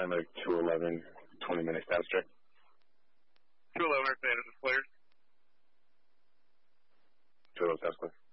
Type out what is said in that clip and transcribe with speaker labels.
Speaker 1: Flying like 211, 20-minute status check.
Speaker 2: 211, status is cleared.
Speaker 1: 211, status clear.